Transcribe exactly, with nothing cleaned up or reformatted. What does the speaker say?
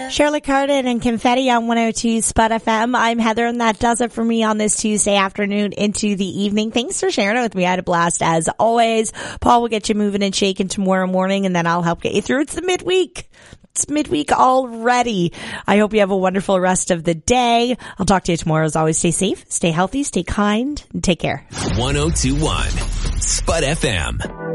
Shirley Carden and Confetti on one oh two Spud F M. I'm Heather, and that does it for me on this Tuesday afternoon into the evening. Thanks for sharing it with me. I had a blast as always. Paul will get you moving and shaking tomorrow morning, and then I'll help get you through. It's the midweek. It's midweek already. I hope you have a wonderful rest of the day. I'll talk to you tomorrow. As always, stay safe, stay healthy, stay kind, and take care. one oh two point one Spud F M.